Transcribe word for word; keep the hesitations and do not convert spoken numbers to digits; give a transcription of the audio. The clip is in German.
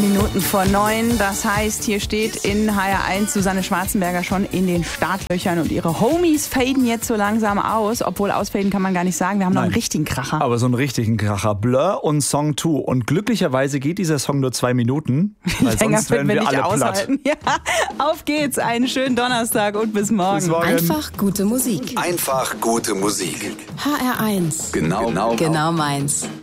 Minuten vor neun. Das heißt, hier steht in H R eins Susanne Schwarzenberger schon in den Startlöchern und ihre Homies faden jetzt so langsam aus. Obwohl ausfaden kann man gar nicht sagen. Wir haben Nein. noch einen richtigen Kracher. Aber so einen richtigen Kracher. Blur und Song zwei. Und glücklicherweise geht dieser Song nur zwei Minuten. Weil Länger sonst werden wir, wir alle aushalten. platt. Ja, auf geht's. Einen schönen Donnerstag und bis morgen. Bis morgen. Einfach gute Musik. Einfach gute Musik. H R eins. Genau, genau, genau meins.